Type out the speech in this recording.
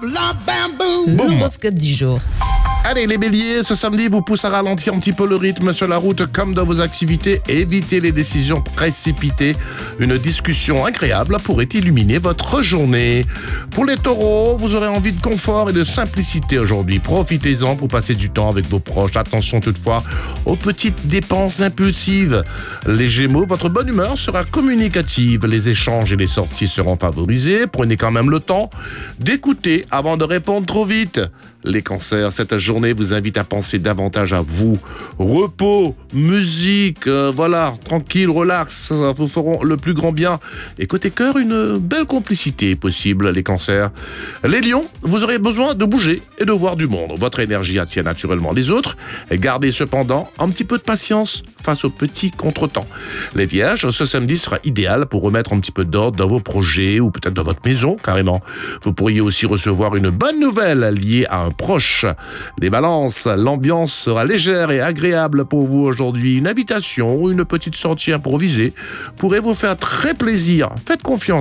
L'horoscope du jour. Allez, les béliers, ce samedi vous pousse à ralentir un petit peu le rythme sur la route comme dans vos activités. Évitez les décisions précipitées. Une discussion agréable pourrait illuminer votre journée. Pour les taureaux, vous aurez envie de confort et de simplicité aujourd'hui. Profitez-en pour passer du temps avec vos proches. Attention toutefois aux petites dépenses impulsives. Les gémeaux, votre bonne humeur sera communicative. Les échanges et les sorties seront favorisés. Prenez quand même le temps d'écouter avant de répondre trop vite. Les cancers, cette journée vous invite à penser davantage à vous. Repos, musique, voilà, tranquille, relax, ça vous feront le plus grand bien. Et côté cœur, une belle complicité est possible, les cancers. Les lions, vous aurez besoin de bouger et de voir du monde. Votre énergie attire naturellement les autres. Gardez cependant un petit peu de patience face aux petits contretemps. Les vierges, ce samedi sera idéal pour remettre un petit peu d'ordre dans vos projets ou peut-être dans votre maison, carrément. Vous pourriez aussi recevoir une bonne nouvelle liée à un proche. Les balances, l'ambiance sera légère et agréable pour vous aujourd'hui. Une invitation ou une petite sortie improvisée pourrait vous faire très plaisir. Faites confiance